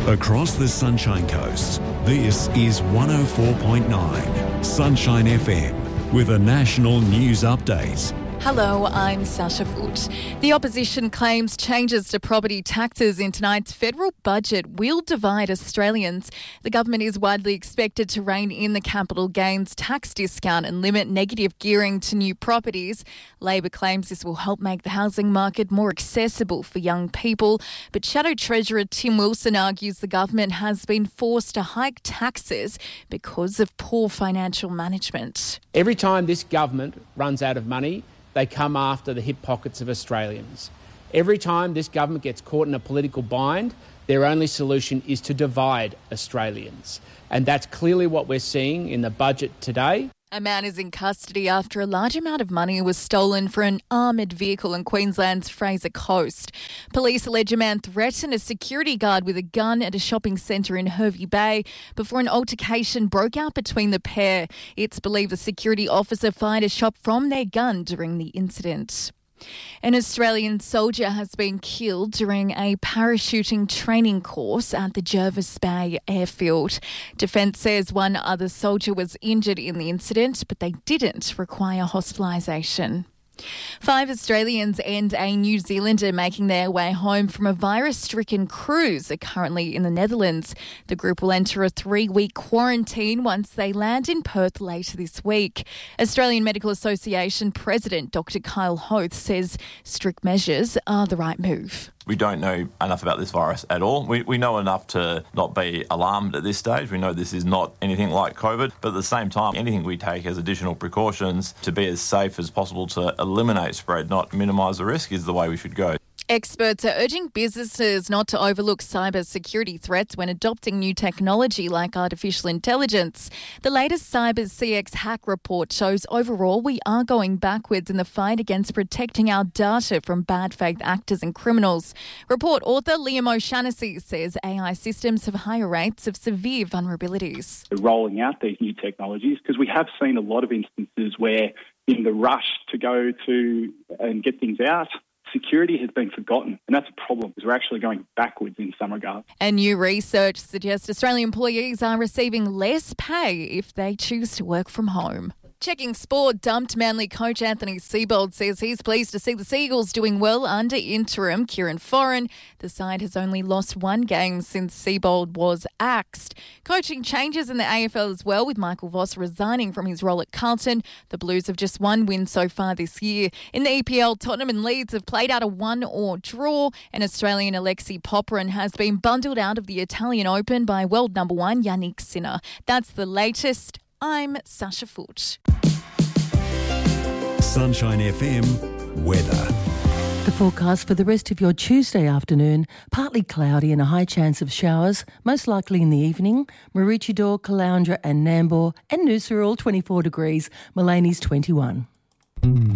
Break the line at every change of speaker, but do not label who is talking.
Across the Sunshine Coast, this is 104.9 Sunshine FM with a national news update.
Hello, I'm Sasha Foot. The opposition claims changes to property taxes in tonight's federal budget will divide Australians. The government is widely expected to rein in the capital gains tax discount and limit negative gearing to new properties. Labor claims this will help make the housing market more accessible for young people. But Shadow Treasurer Tim Wilson argues the government has been forced to hike taxes because of poor financial management.
Every time this government runs out of money, they come after the hip pockets of Australians. Every time this government gets caught in a political bind, their only solution is to divide Australians. And that's clearly what we're seeing in the budget today.
A man is in custody after a large amount of money was stolen for an armoured vehicle in Queensland's Fraser Coast. Police allege a man threatened a security guard with a gun at a shopping centre in Hervey Bay before an altercation broke out between the pair. It's believed the security officer fired a shot from their gun during the incident. An Australian soldier has been killed during a parachuting training course at the Jervis Bay airfield. Defence says one other soldier was injured in the incident, but they didn't require hospitalisation. 5 Australians and a New Zealander making their way home from a virus-stricken cruise are currently in the Netherlands. The group will enter a 3-week quarantine once they land in Perth later this week. Australian Medical Association President Dr Kyle Hoth says strict measures are the right move.
We don't know enough about this virus at all. We know enough to not be alarmed at this stage. We know this is not anything like COVID, but at the same time, anything we take as additional precautions to be as safe as possible to eliminate spread, not minimise the risk, is the way we should go.
Experts are urging businesses not to overlook cyber security threats when adopting new technology like artificial intelligence. The latest Cyber CX hack report shows overall we are going backwards in the fight against protecting our data from bad faith actors and criminals. Report author Liam O'Shaughnessy says AI systems have higher rates of severe vulnerabilities.
Rolling out these new technologies, because we have seen a lot of instances where in the rush to go to and get things out, security has been forgotten, and that's a problem because we're actually going backwards in some regard.
And new research suggests Australian employees are receiving less pay if they choose to work from home. Checking sport, dumped Manly coach Anthony Seibold says he's pleased to see the Seagulls doing well under interim Kieran Foran. The side has only lost 1 game since Seibold was axed. Coaching changes in the AFL as well, with Michael Voss resigning from his role at Carlton. The Blues have just 1 win so far this year. In the EPL, Tottenham and Leeds have played out a 1-1 draw, and Australian Alexei Popyrin has been bundled out of the Italian Open by world number 1 Yannick Sinner. That's the latest. I'm Sasha Foot.
Sunshine FM weather.
The forecast for the rest of your Tuesday afternoon, partly cloudy and a high chance of showers, most likely in the evening. Maroochydore, Caloundra and Nambour and Noosa all 24 degrees, Malany's 21.